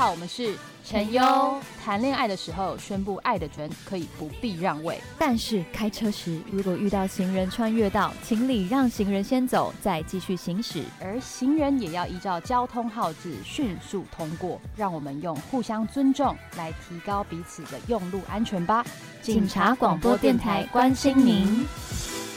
好，我们是陈优。 谈恋爱的时候宣布爱的人可以不必让位， 但是开车时如果遇到行人穿越道，请礼让行人先走，再继续行驶。 而行人也要依照交通号志迅速通过。让我们用互相尊重来提高彼此的用路安全吧。 警察广播电台关心您。